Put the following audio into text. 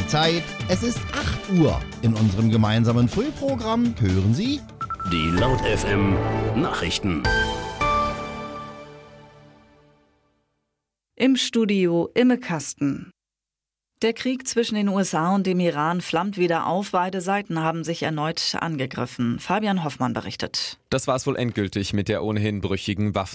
Die Zeit, es ist 8 Uhr. In unserem gemeinsamen Frühprogramm hören Sie Die Laut FM Nachrichten. Im Studio Imme Kasten. Der Krieg zwischen den USA und dem Iran flammt wieder auf. Beide Seiten haben sich erneut angegriffen. Fabian Hoffmann berichtet. Das war es wohl endgültig mit der ohnehin brüchigen